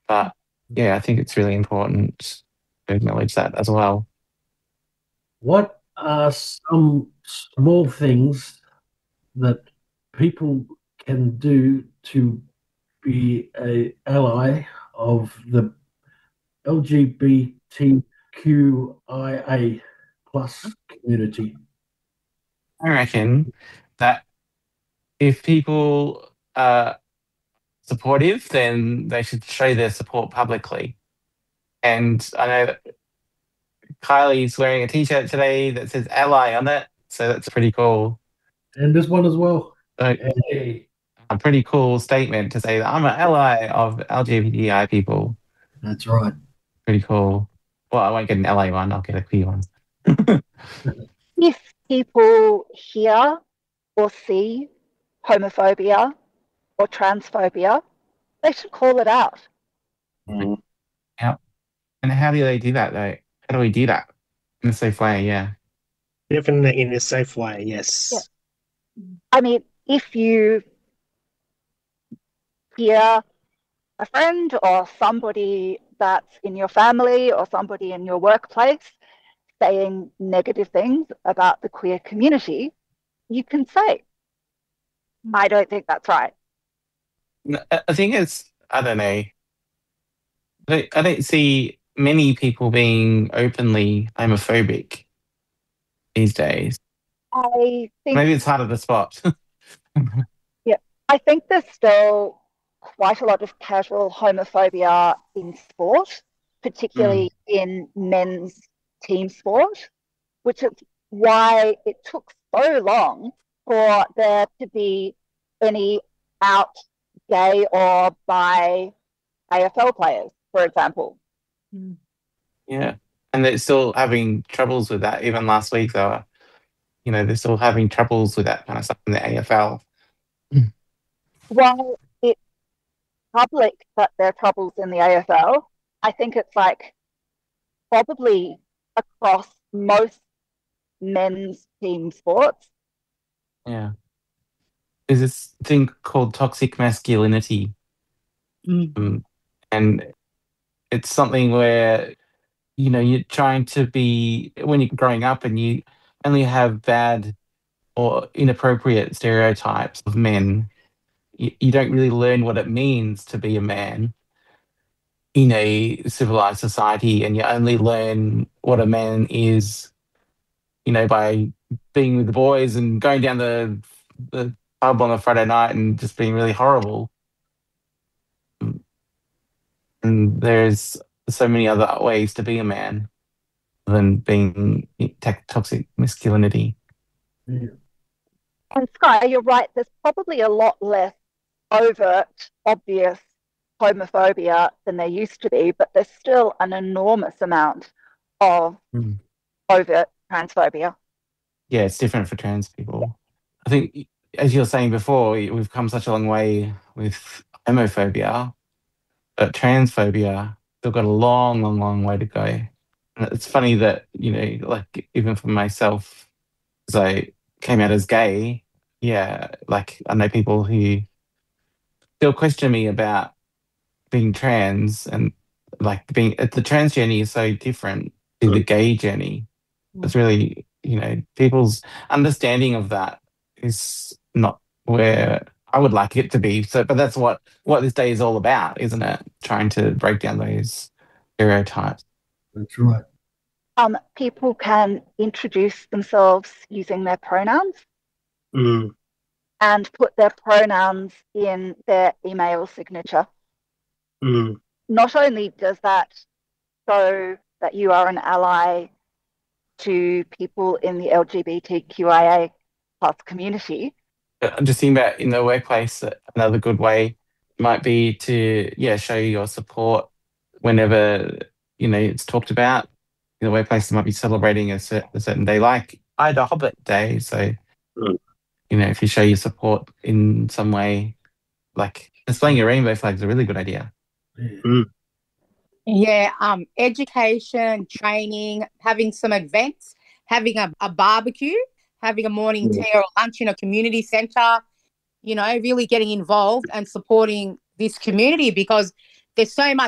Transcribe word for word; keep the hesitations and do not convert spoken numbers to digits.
But yeah, I think it's really important to acknowledge that as well. What are some small things that people can do to be a ally of the L G B T Q I A plus community? I reckon that if people are supportive, then they should show their support publicly. And I know that Kylie's wearing a t-shirt today that says ally on it. So that's pretty cool. And this one as well. So, Hey, a pretty cool statement to say that I'm an ally of L G B T I people. that's right. Pretty cool. Well, I won't get an L A one, I'll get a queer one. If people hear or see homophobia or transphobia, they should call it out. Mm. Yeah. And how do they do that though? How do we do that? In a safe way, yeah. Definitely in a safe way, yes. Yeah. I mean, if you hear a friend or somebody that's in your family or somebody in your workplace saying negative things about the queer community, you can say, I don't think that's right. I think it's, I don't know. I don't, I don't see many people being openly homophobic these days. I think maybe it's harder to spot. Yeah, I think there's still quite a lot of casual homophobia in sport, particularly mm. in men's team sport, which is why it took so long for there to be any out gay or bi A F L players, for example. Yeah, and they're still having troubles with that. Even last week, they were, you know, they're still having troubles with that kind of stuff in the A F L. While it's public that there are troubles in the A F L, I think it's like probably across most men's team sports. Yeah. There's this thing called toxic masculinity. Mm. Um, and it's something where, you know, you're trying to be, when you're growing up and you only have bad or inappropriate stereotypes of men, you, you don't really learn what it means to be a man in a civilized society, and you only learn what a man is, you know, by being with the boys and going down the, the pub on a Friday night and just being really horrible. And there's so many other ways to be a man than being toxic masculinity. Yeah. And Sky, you're right. There's probably a lot less overt, obvious homophobia than there used to be, but there's still an enormous amount of mm. overt transphobia. Yeah, it's different for trans people. I think, as you were saying before, we've come such a long way with homophobia, but transphobia still got a long, long, long way to go. And it's funny that, you know, like even for myself, as I came out as gay, yeah, like I know people who still question me about being trans, and like being, the trans journey is so different to the gay journey. It's really, you know, people's understanding of that is not where I would like it to be. So, but that's what, what this day is all about, isn't it? Trying to break down those stereotypes. That's right. Um, people can introduce themselves using their pronouns mm. and put their pronouns in their email signature. Mm. Not only does that show that you are an ally to people in the L G B T Q I A plus community. I'm just thinking about in the workplace, another good way might be to, yeah, show your support whenever, you know, it's talked about. In the workplace, they might be celebrating a, cer- a certain day, like Ida Hobbit Day. So, mm. you know, if you show your support in some way, like displaying a rainbow flag is a really good idea. Mm. Yeah, um, education, training, having some events, having a, a barbecue, having a morning mm. tea or lunch in a community centre, you know, really getting involved and supporting this community, because there's so much